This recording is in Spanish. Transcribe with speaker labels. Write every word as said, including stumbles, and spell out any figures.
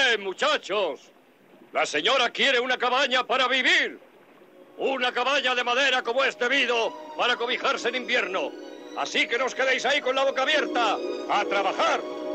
Speaker 1: Bien, muchachos. La señora quiere una cabaña para vivir. Una cabaña de madera como es debido para cobijarse en invierno. Así que no os quedéis ahí con la boca abierta. ¡A trabajar!